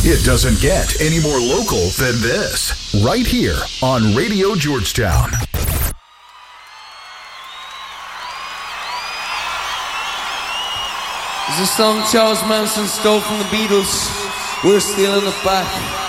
It doesn't get any more local than this. Right here on Radio Georgetown. This is a song Charles Manson stole from the Beatles. We're stealing it back.